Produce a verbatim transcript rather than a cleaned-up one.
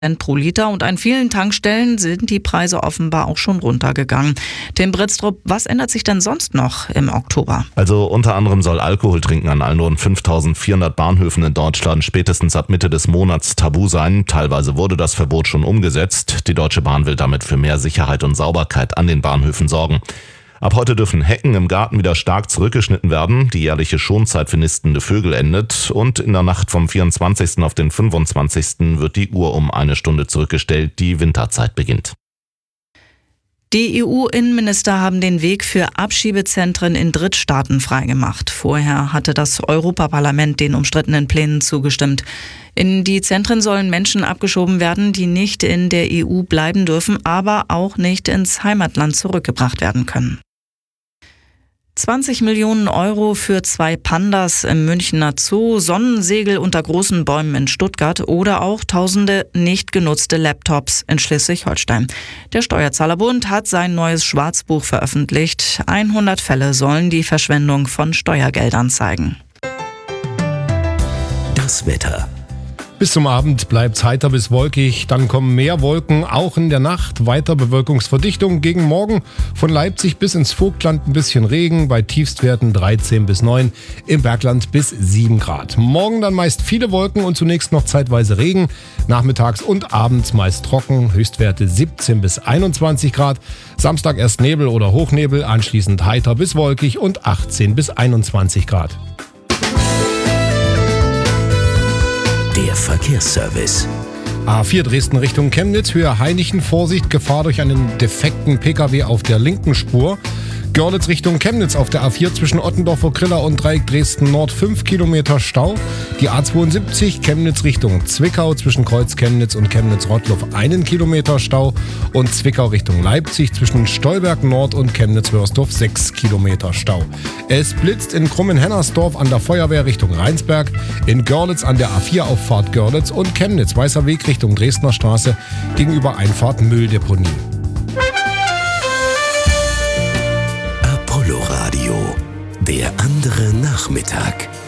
pro Liter und an vielen Tankstellen sind die Preise offenbar auch schon runtergegangen. Tim Britztrup, was ändert sich denn sonst noch im Oktober? Also unter anderem soll Alkoholtrinken an allen rund fünftausendvierhundert Bahnhöfen in Deutschland spätestens ab Mitte des Monats tabu sein. Teilweise wurde das Verbot schon umgesetzt. Die Deutsche Bahn will damit für mehr Sicherheit und Sauberkeit an den Bahnhöfen sorgen. Ab heute dürfen Hecken im Garten wieder stark zurückgeschnitten werden. Die jährliche Schonzeit für nistende Vögel endet und in der Nacht vom vierundzwanzigsten auf den fünfundzwanzigsten wird die Uhr um eine Stunde zurückgestellt. Die Winterzeit beginnt. Die E U-Innenminister haben den Weg für Abschiebezentren in Drittstaaten freigemacht. Vorher hatte das Europaparlament den umstrittenen Plänen zugestimmt. In die Zentren sollen Menschen abgeschoben werden, die nicht in der E U bleiben dürfen, aber auch nicht ins Heimatland zurückgebracht werden können. zwanzig Millionen Euro für zwei Pandas im Münchner Zoo, Sonnensegel unter großen Bäumen in Stuttgart oder auch tausende nicht genutzte Laptops in Schleswig-Holstein. Der Steuerzahlerbund hat sein neues Schwarzbuch veröffentlicht. hundert Fälle sollen die Verschwendung von Steuergeldern zeigen. Das Wetter. Bis zum Abend bleibt's heiter bis wolkig, dann kommen mehr Wolken, auch in der Nacht, weiter Bewölkungsverdichtung. Gegen Morgen von Leipzig bis ins Vogtland ein bisschen Regen, bei Tiefstwerten dreizehn bis neun, im Bergland bis sieben Grad. Morgen dann meist viele Wolken und zunächst noch zeitweise Regen, nachmittags und abends meist trocken, Höchstwerte siebzehn bis einundzwanzig Grad. Samstag erst Nebel oder Hochnebel, anschließend heiter bis wolkig und achtzehn bis einundzwanzig Grad. Der Verkehrsservice. A vier Dresden Richtung Chemnitz, Höhe Hainichen, Vorsicht, Gefahr durch einen defekten Pkw auf der linken Spur. Görlitz Richtung Chemnitz auf der A vier zwischen Ottendorfer Griller und Dreieck Dresden Nord fünf Kilometer Stau. Die A zweiundsiebzig Chemnitz Richtung Zwickau zwischen Kreuz Chemnitz und Chemnitz-Rottloff einen Kilometer Stau. Und Zwickau Richtung Leipzig zwischen Stolberg Nord und Chemnitz-Wörsdorf sechs Kilometer Stau. Es blitzt in Krummen-Hennersdorf an der Feuerwehr Richtung Rheinsberg, in Görlitz an der A vier Auffahrt Görlitz und Chemnitz Weißer Weg Richtung Dresdner Straße gegenüber Einfahrt Mülldeponie. Apollo Radio, der andere Nachmittag.